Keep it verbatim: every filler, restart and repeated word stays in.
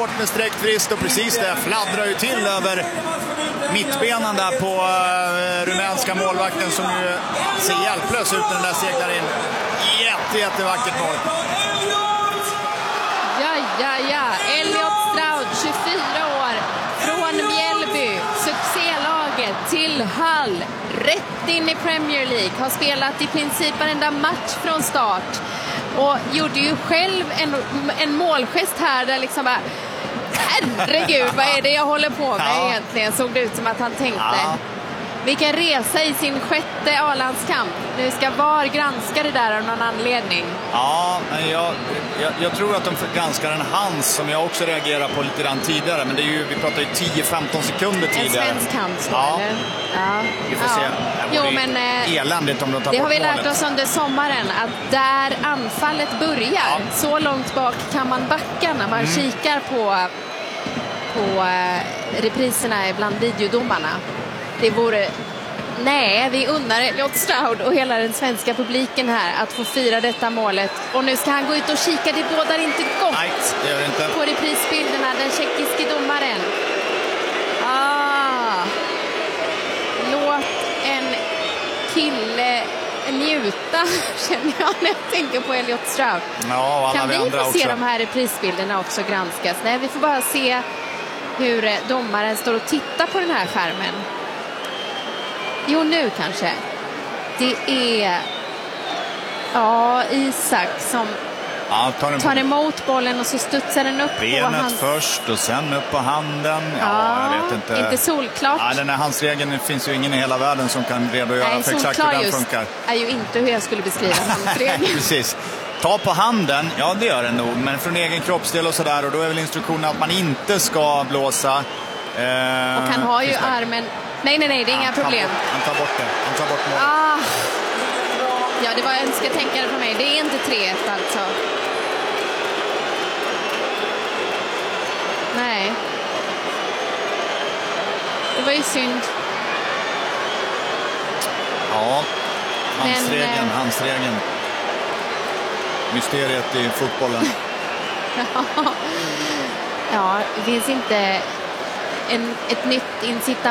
svårt med sträckfrist och precis det fladdrar ju till över mittbenan där på uh, rumänska målvakten som ju ser hjälplös ut när den där seglar in. Jätte, jättevackert mål. Ja, ja, ja. Elliot Stroud, tjugofyra år, från Mjällby, succélaget till Hull, rätt in i Premier League. Har spelat i princip varenda match från start. Och gjorde ju själv en, en målgest här där liksom bara, herregud, vad är det jag håller på med ja. egentligen? Såg det ut som att han tänkte. Ja. Vilken resa i sin sjätte A-landskamp. Nu ska V A R granska det där av någon anledning. Ja, men jag, jag, jag tror att de granskar en hands som jag också reagerar på lite grann tidigare. Men det är ju, vi pratar ju tio femton sekunder tidigare. En svensk hands då, ja. eller? Ja. Vi får ja. se. Det jo, men, eländigt om de tar det bort har vi lärt målet. oss under sommaren. Att där anfallet börjar, ja. så långt bak kan man backa när man mm. kikar på, på repriserna bland videodomarna. Det vore... Nej, vi unnar Elliot Stroud och hela den svenska publiken här att få fira detta målet. Och nu ska han gå ut och kika, det bådar inte gott. Nej, det gör det inte. På reprisbilderna, den tjeckiske domaren. Ah, låt en kille njuta, känner jag när jag tänker på Elliot Stroud. Ja, och alla kan vi vi få se också. de här reprisbilderna också granskas? Nej, vi får bara se hur domaren står och tittar på den här skärmen. Jo, nu kanske. Det är ja, Isak som ja, tar, tar emot bollen och så studsar den upp benet på hans... först och sen upp på handen. Ja, ja jag vet inte. Inte solklart. Ja, den här handsregeln finns ju ingen i hela världen som kan redogöra Nej, för exakt hur den funkar. Är ju inte hur jag skulle beskriva handsregeln. Precis. Ta på handen, ja det gör den nog, men från egen kroppsdel och sådär, och då är väl instruktionen att man inte ska blåsa. Eh, och han har ju armen... Nej, nej, nej, det är inga problem. Bort, han tar bort det. Han tar bort målet. Ah. Ja, det var önsketänkare för mig. Det är inte tre ett alltså. Nej. Det var ju synd. Ja, handsregeln, Men, eh... handsregeln. Mysteriet i fotbollen. ja, det finns inte en, ett nytt incitament